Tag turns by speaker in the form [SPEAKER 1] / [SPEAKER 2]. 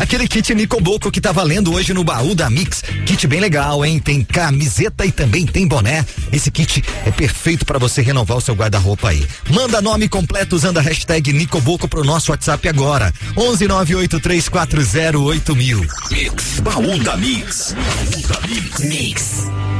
[SPEAKER 1] aquele kit Nicoboco que tá valendo hoje no baú da Mix. Kit bem legal, hein? Tem camiseta e também tem boné. Esse kit é perfeito para você renovar o seu guarda-roupa aí. Manda nome completo usando a hashtag Nicoboco pro nosso WhatsApp agora. 11983408000.
[SPEAKER 2] Mix, baú da Mix. Baú da Mix.
[SPEAKER 3] Mix.